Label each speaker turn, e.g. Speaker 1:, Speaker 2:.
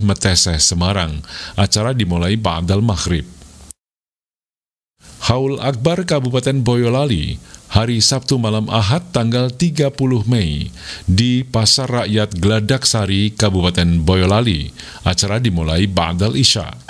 Speaker 1: Meteseh, Semarang. Acara dimulai ba'dal maghrib. Haul Akbar Kabupaten Boyolali, hari Sabtu malam Ahad tanggal 30 Mei di Pasar Rakyat Gladaksari, Kabupaten Boyolali. Acara dimulai ba'dal isya.